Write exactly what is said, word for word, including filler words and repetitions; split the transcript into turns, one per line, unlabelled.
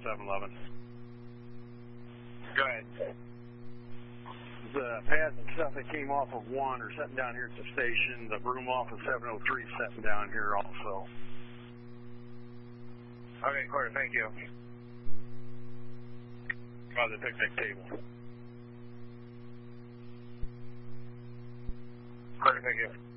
seven eleven.
Go ahead.
The pads and stuff that came off of one are sitting down here at the station. The broom off of seven oh three is sitting down here also.
Okay, Corey, thank you.
By the picnic table.
Corey, thank you.